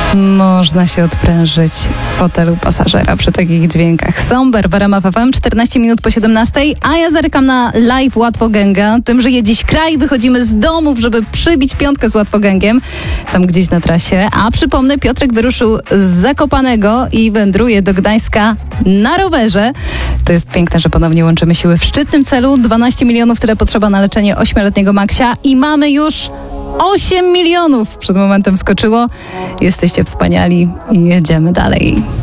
Można się odprężyć w fotelu pasażera przy takich dźwiękach. Somber w RMF FM, 14 minut po 17, a ja zerkam na live Łatwogęga. Tym żyje dziś kraj, wychodzimy z domów, żeby przybić piątkę z Łatwogęgiem, tam gdzieś na trasie. A przypomnę, Piotrek wyruszył z Zakopanego i wędruje do Gdańska na rowerze. To jest piękne, że ponownie łączymy siły w szczytnym celu. 12 milionów, tyle potrzeba na leczenie 8-letniego Maksia i mamy już 8 milionów. Przed momentem skoczyło. Jesteście wspaniali i jedziemy dalej.